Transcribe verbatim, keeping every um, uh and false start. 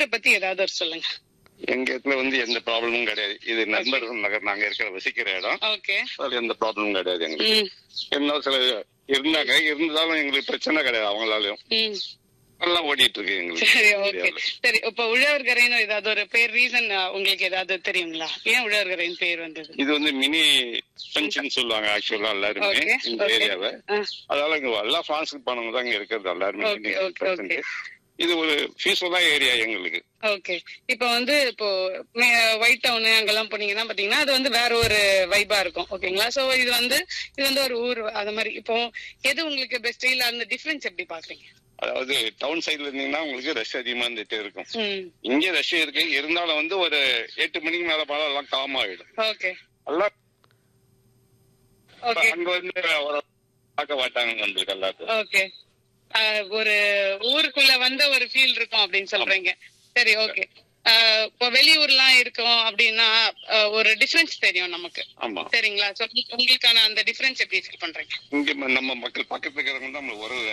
ஊரை பத்தி ஏதாவது ஒரு சொல்லுங்க. எங்க இடத்துல வந்து எந்த ப்ராப்ளமும் கிடையாது. இது நண்பர்கள் நகர், நாங்க இருக்கிற வசிக்கிற இடம். ஓகே. அதுல எந்த ப்ராப்ளமும் கிடையாது எங்களுக்கு. இருந்தாலும் சில இருந்தாங்க, இருந்தாலும் எங்களுக்கு பிரச்சனை கிடையாது. அவங்களாலையும் நல்லா ஓடிட்டு இருக்கு எங்களுக்கு. சரி, ஓகே. சரி, இப்ப உழவர்கரைன்னு ஏதாவது ஒரு பேர் ரீசன் உங்களுக்கு ஏதாவது தெரியுங்களா? ஏன் உழவர்கரைன்னு பேர் வந்தது? இது வந்து மினி ஸ்பென்ஷன் சொல்லுவாங்க ஆக்சுவலா எல்லாருமே இந்த ஏரியாவை. அதனால இங்க எல்லா பிரான்ஸுக்கு போனவங்க தான் இங்க இருக்கிறது எல்லாருமே. இது ஒரு பீஸ்ஃபுல்லான ஏரியா எங்களுக்கு. ஓகே. இப்ப வந்து இப்போ ஒயிட் டவுன் அங்கெல்லாம் போனீங்கன்னா பாத்தீங்கன்னா அது வந்து வேற ஒரு வைபா இருக்கும். ஓகேங்களா? சோ இது வந்து இது வந்து ஒரு ஊர் அது மாதிரி. இப்போ எது உங்களுக்கு பெஸ்ட்? இல்ல அந்த டிஃபரன்ஸ் எப்படி பாக்குறீங்க? அதாவது டவுன் சைட்ல இருந்தீங்கன்னா உங்களுக்கு ரஷ் அதிகமா இருந்துட்டே இருக்கும். இங்கே ரஷ் இருக்கு, இருந்தாலும் வந்து ஒரு எட்டு மணிக்கு மேல போனா எல்லாம் காம் ஆயிடும். ஓகே. எல்லாம் அங்க வந்து பார்க்க மாட்டாங்க நம்மளுக்கு எல்லாத்தையும். ஓகே. ஒரு ஊருக்குள்ள வந்த ஒரு ஃபீல் இருக்கும் அப்படின்னு சொல்றீங்க. சரி, ஓகே. இப்போ வெளியூர்லாம் இருக்கோம் அப்படின்னா ஒரு டிஃபரன்ஸ் தெரியும் நமக்கு. சரிங்களா? சோ உங்களுக்கான அந்த டிஃபரன்ஸ் எப்படி ஃபீல் பண்றீங்க? இங்க நம்ம மக்கள் பக்கத்துல இருக்கிறவங்க தான் நம்ம உறவு.